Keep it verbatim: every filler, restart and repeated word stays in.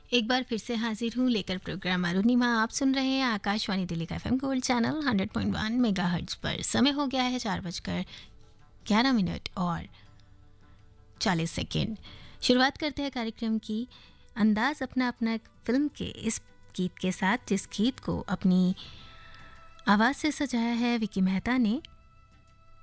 एक बार फिर से हाजिर हूँ लेकर प्रोग्राम अरुणिमा। आप सुन रहे हैं आकाशवाणी दिल्ली का FM gold channel hundred point one megahertz पर। समय हो गया है चार बजकर ग्यारह मिनट और चालीस सेकेंड। शुरुआत करते हैं कार्यक्रम की अंदाज अपना अपना फिल्म के इस गीत के साथ, जिस गीत को अपनी आवाज़ से सजाया है विकी मेहता ने।